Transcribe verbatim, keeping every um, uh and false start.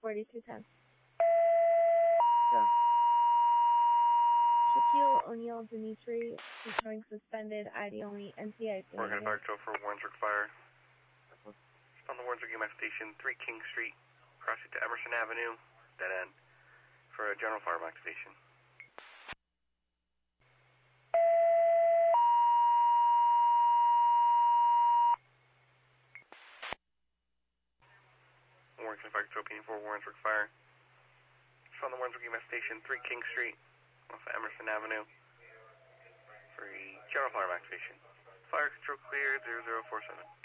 forty-two ten. Yeah. Shaquille O'Neal Dimitri is showing suspended, I D only, N C I C. We're going to fire control for Warrensburg Fire. On the Warrensburg E M S station, three King Street, crossing to Emerson Avenue, dead end, for a general fire activation. Warrensburg Fire Control, P four Warrensburg Fire. On the Warrensburg E M S station, three King Street, off of Emerson Avenue, for a general fire activation. Fire control cleared, zero zero four seven.